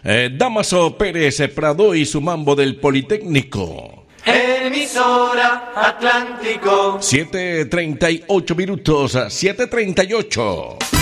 Damaso Pérez Prado y su mambo del Politécnico. Emisora Atlántico. 7:38 minutos, 7:38.